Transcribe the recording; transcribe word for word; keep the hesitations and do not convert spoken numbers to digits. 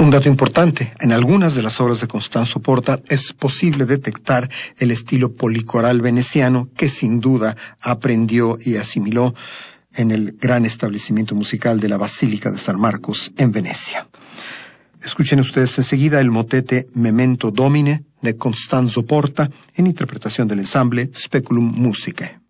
Un dato importante, en algunas de las obras de Costanzo Porta es posible detectar el estilo policoral veneciano que sin duda aprendió y asimiló en el gran establecimiento musical de la Basílica de San Marcos en Venecia. Escuchen ustedes enseguida el motete Memento Domine de Costanzo Porta en interpretación del ensamble Speculum Musicae.